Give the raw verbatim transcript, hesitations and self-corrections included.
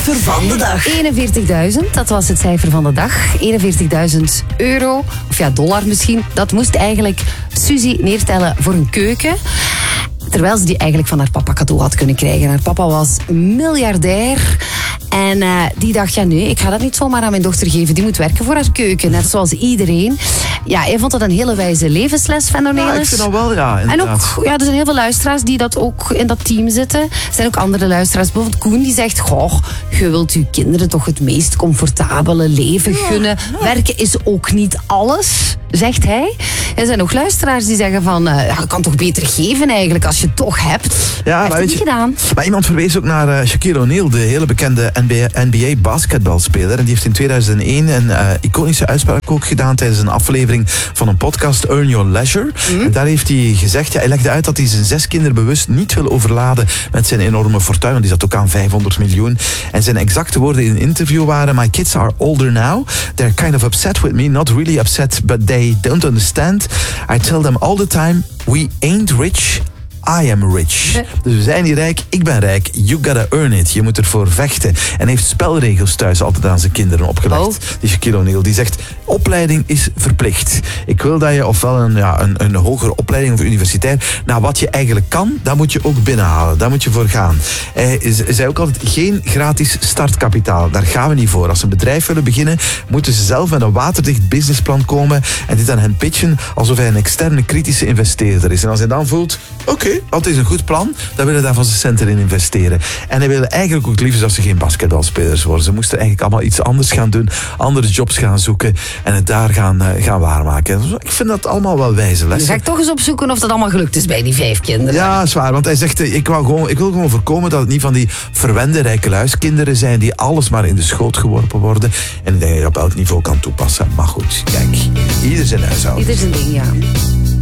cijfer van de dag. eenenveertigduizend, dat was het cijfer van de dag. eenenveertigduizend euro, of ja, dollar misschien. Dat moest eigenlijk Suzy neertellen voor een keuken. Terwijl ze die eigenlijk van haar papa cadeau had kunnen krijgen. Haar papa was miljardair. En uh, die dacht, ja nee, ik ga dat niet zomaar aan mijn dochter geven. Die moet werken voor haar keuken, net zoals iedereen. Ja, hij vond dat een hele wijze levensles van Cornelis. Ja, ik vind dat wel, ja, inderdaad. En ook, ja, er zijn heel veel luisteraars die dat ook in dat team zitten. Er zijn ook andere luisteraars. Bijvoorbeeld Koen, die zegt, goh, je wilt je kinderen toch het meest comfortabele leven gunnen. Ja, ja. Werken is ook niet alles, zegt hij. Er zijn ook luisteraars die zeggen van, uh, ja, je kan toch beter geven eigenlijk als je het toch hebt. Ja, heeft maar het niet je, gedaan. Maar iemand verwees ook naar uh, Shaquille O'Neal, de hele bekende N B A basketbalspeler. En die heeft in tweeduizend één een uh, iconische uitspraak ook gedaan tijdens een aflevering van een podcast, Earn Your Leisure. Mm. En daar heeft hij gezegd, ja, hij legde uit dat hij zijn zes kinderen bewust niet wil overladen met zijn enorme fortuin. Want die zat ook aan vijfhonderd miljoen. En zijn exacte woorden in een interview waren, my kids are older now. They're kind of upset with me. Not really upset, but they don't understand. I tell them all the time, we ain't rich. I am rich. Dus we zijn niet rijk, ik ben rijk. You gotta earn it. Je moet ervoor vechten. En hij heeft spelregels thuis altijd aan zijn kinderen opgelegd. Oh. Die Shaquille O'Neal, die zegt, opleiding is verplicht. Ik wil dat je ofwel een, ja, een, een hogere opleiding of universitair, nou wat je eigenlijk kan, daar moet je ook binnenhalen. Daar moet je voor gaan. Hij zei ook altijd, geen gratis startkapitaal. Daar gaan we niet voor. Als ze een bedrijf willen beginnen, moeten ze zelf met een waterdicht businessplan komen en dit aan hen pitchen alsof hij een externe kritische investeerder is. En als hij dan voelt, oké, okay, dat is een goed plan, dan willen daar van zijn centen in investeren. En hij wilde eigenlijk ook liever dat ze geen basketbalspelers worden. Ze moesten eigenlijk allemaal iets anders gaan doen, andere jobs gaan zoeken en het daar gaan, uh, gaan waarmaken. Ik vind dat allemaal wel wijze lessen. Dan ga ik toch eens opzoeken of dat allemaal gelukt is bij die vijf kinderen. Ja, zwaar, want hij zegt, ik, wou gewoon, ik wil gewoon voorkomen dat het niet van die verwende rijke luiskinderen zijn die alles maar in de schoot geworpen worden. En ik denk dat je op elk niveau kan toepassen. Maar goed, kijk, ieder zijn huishouden. Ieder zijn ding, ja.